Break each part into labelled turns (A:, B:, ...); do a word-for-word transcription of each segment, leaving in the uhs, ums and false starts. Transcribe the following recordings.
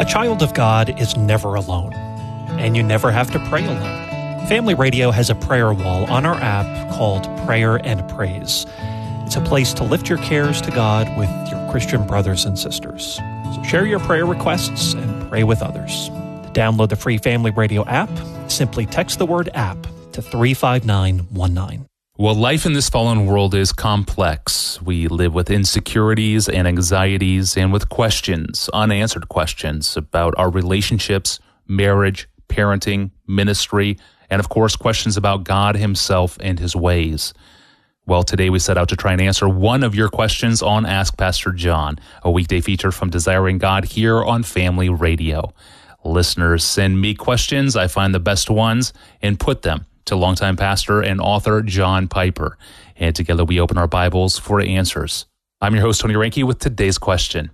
A: A child of God is never alone, and you never have to pray alone. Family Radio has a prayer wall on our app called Prayer and Praise. It's a place to lift your cares to God with your Christian brothers and sisters. So share your prayer requests and pray with others. To download the free Family Radio app, simply text the word app to three five nine one nine.
B: Well, life in this fallen world is complex. We live with insecurities and anxieties and with questions, unanswered questions about our relationships, marriage, parenting, ministry, and of course, questions about God himself and his ways. Well, today we set out to try and answer one of your questions on Ask Pastor John, a weekday feature from Desiring God here on Family Radio. Listeners send me questions, I find the best ones, and put them to longtime pastor and author John Piper. And together we open our Bibles for answers. I'm your host, Tony Reinke, with today's question.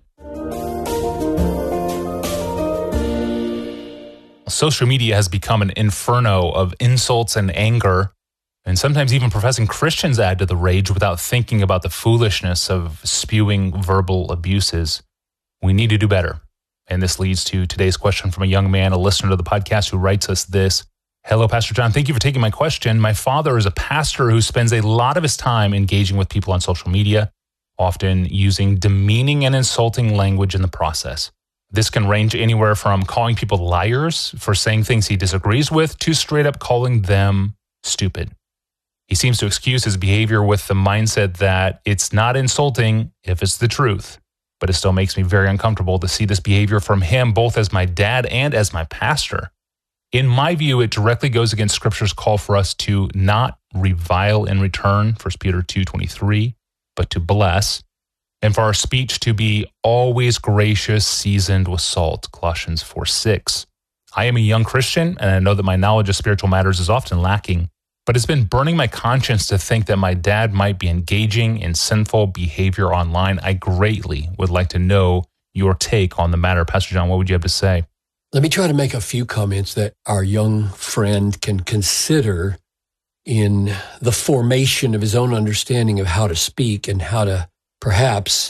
B: Social media has become an inferno of insults and anger, and sometimes even professing Christians add to the rage without thinking about the foolishness of spewing verbal abuses. We need to do better. And this leads to today's question from a young man, a listener to the podcast, who writes us this. Hello, Pastor John. Thank you for taking my question. My father is a pastor who spends a lot of his time engaging with people on social media, often using demeaning and insulting language in the process. This can range anywhere from calling people liars for saying things he disagrees with to straight up calling them stupid. He seems to excuse his behavior with the mindset that it's not insulting if it's the truth, but it still makes me very uncomfortable to see this behavior from him, both as my dad and as my pastor. In my view, it directly goes against Scripture's call for us to not revile in return, First Peter two twenty-three, but to bless, and for our speech to be always gracious, seasoned with salt, Colossians four six. I am a young Christian, and I know that my knowledge of spiritual matters is often lacking, but it's been burning my conscience to think that my dad might be engaging in sinful behavior online. I greatly would like to know your take on the matter. Pastor John, what would you have to say?
C: Let me try to make a few comments that our young friend can consider in the formation of his own understanding of how to speak and how to perhaps